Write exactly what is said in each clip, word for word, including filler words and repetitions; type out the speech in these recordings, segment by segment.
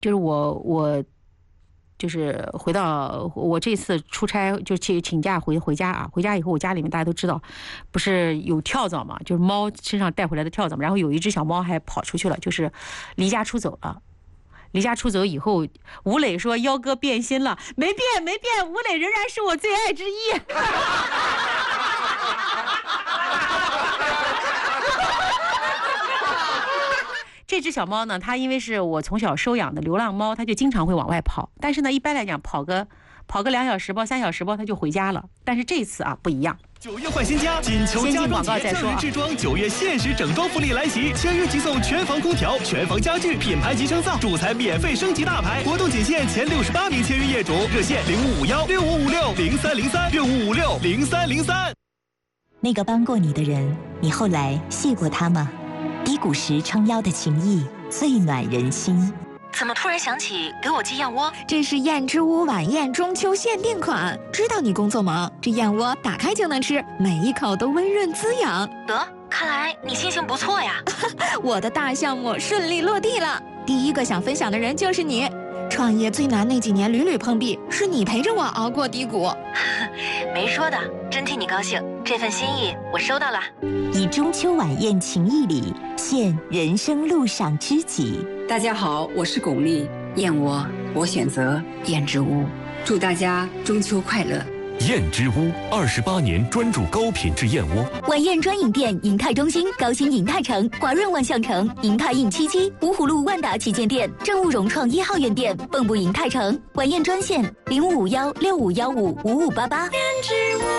就是我我。就是回到我这次出差就去请假回回家啊，回家以后我家里面大家都知道，不是有跳蚤嘛，就是猫身上带回来的跳蚤嘛，然后有一只小猫还跑出去了，就是离家出走了。离家出走以后，吴磊说幺哥变心了，没变没变，吴磊仍然是我最爱之一。这只小猫呢，它因为是我从小收养的流浪猫，它就经常会往外跑。但是呢，一般来讲，跑个跑个两小时包、三小时包，它就回家了。但是这次啊不一样。 九月换新家，锦求家装节匠人制装九月限时整装福利来袭，签约即送全房空调、全房家具、品牌集成灶，主材免费升级大牌。活动仅限前六十八名签约业主，热线零五五幺六五五六零三零三六五五六零三零三。 那个帮过你的人，你后来谢过他吗？低谷时撑腰的情谊最暖人心。 怎么突然想起给我寄燕窝？ 这是燕之屋晚宴中秋限定款，知道你工作忙，这燕窝打开就能吃，每一口都温润滋养。 得，看来你心情不错呀。 我的大项目顺利落地了，第一个想分享的人就是你。创业最难那几年屡屡碰壁，是你陪着我熬过低谷。 没说的，真替你高兴，这份心意我收到了。 以中秋晚宴情谊礼，献人生路上知己。 大家好，我是巩俐，燕窝我选择燕之屋，祝大家中秋快乐。 燕之屋二十八年专注高品质燕窝。 晚宴专营店：银泰中心、高新银泰城、华润万象城、银泰印七七、芜湖路万达旗舰店、政务融创一号院店、蚌埠银泰城。晚宴专线：零五五幺六五幺五五五八八。燕之屋。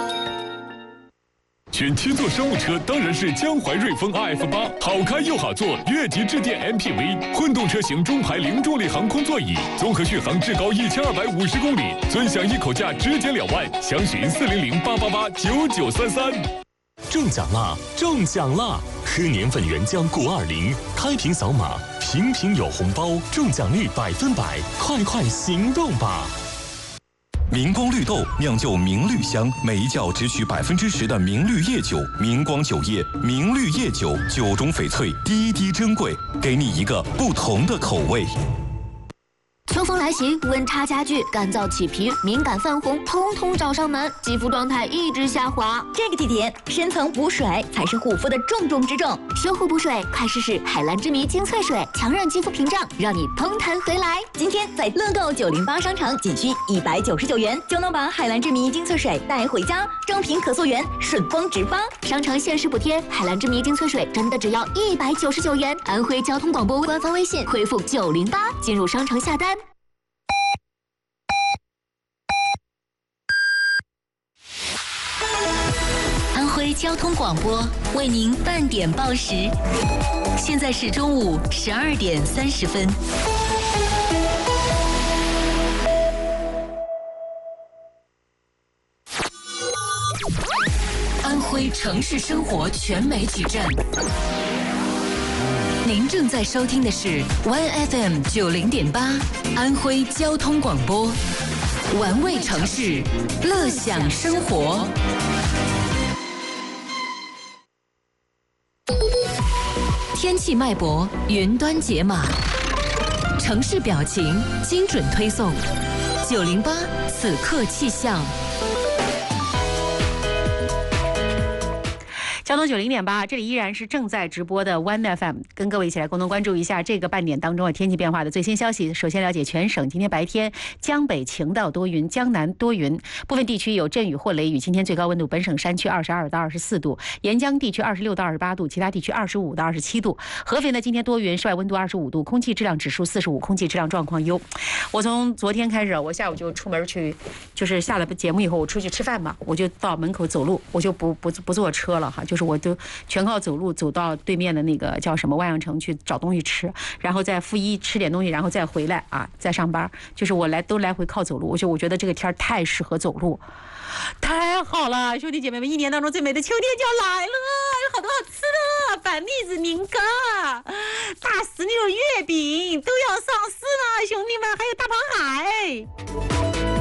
选七座商务车当然是江淮瑞风 R F 八，好开又好坐，越级致电 M P V， 混动车型中排零重力航空座椅，综合续航至高一千二百五十公里，尊享一口价直减两万，详询四零零八八八九九三三。中奖啦！中奖啦！喝年份原浆谷二零，开瓶扫码，瓶瓶有红包，中奖率百分百，快快行动吧！ 明光绿豆酿就明绿香，每一窖只取百分之十的明绿叶酒。明光酒业，明绿叶酒，酒中翡翠，滴滴珍贵，给你一个不同的口味。 秋风来袭，温差加剧，干燥起皮、敏感泛红，通通找上门，肌肤状态一直下滑。 这个季节，深层补水才是护肤的重中之重。 修护补水，快试试海蓝之谜精粹水，强韧肌肤屏障，让你嘭弹回来。 今天在乐购九零八商城，仅需一百九十九元就能把海蓝之谜精粹水带回家，正品可溯源，顺丰直发。 商城限时补贴，海蓝之谜精粹水真的只要一百九十九元。安徽交通广播官方微信回复九零八进入商城下单。 安徽交通广播为您半点报时，现在是中午十二点三十分。安徽城市生活全媒体站，您正在收听的是 One F M 九零点八，安徽交通广播，玩味城市，乐享生活。天气脉搏，云端解码，城市表情，精准推送。九零八此刻气象。 交通九零点八，这里依然是正在直播的 One F M， 跟各位一起来共同关注一下这个半点当中的天气变化的最新消息。首先了解全省今天白天江北晴到多云，江南多云，部分地区有阵雨或雷雨。今天最高温度本省山区二十二到二十四度，沿江地区二十六到二十八度，其他地区二十五到二十七度。合肥呢今天多云，室外温度二十五度，空气质量指数四十五，空气质量状况优。我从昨天开始，我下午就出门去，就是下了节目以后我出去吃饭嘛，我就到门口走路，我就不不不坐车了哈，就是我就全靠走路走到对面的那个叫什么万象城去找东西吃，然后再负一吃点东西，然后再回来啊，再上班。就是我来都来回靠走路，我就我觉得这个天太适合走路，太好了，兄弟姐妹们，一年当中最美的秋天就要来了，有好多好吃的，板栗子、年糕、大石榴、月饼都要上市了，兄弟们，还有大螃蟹。